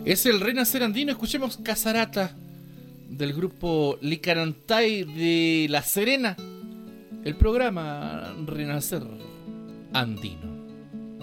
Es el Renacer Andino. Escuchemos Casarata del grupo Licarantay de La Serena. El programa Renacer Andino.